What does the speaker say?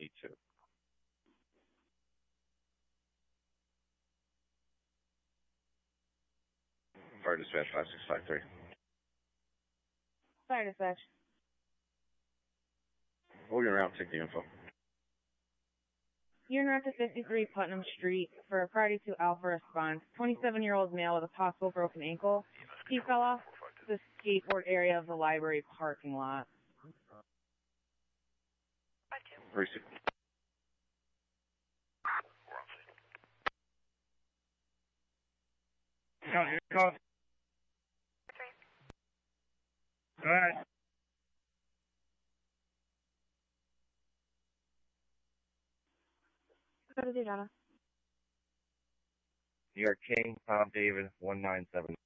E2. Fire dispatch 5653. Fire dispatch. Hold your route, take the info. You're en route to 53 Putnam Street for a Priority 2 Alpha response. 27-year-old male with a possible broken ankle. He fell off the skateboard area of the library parking lot. Receive. No, you call. Go ahead. Go to the data. New York King, Tom David, 197.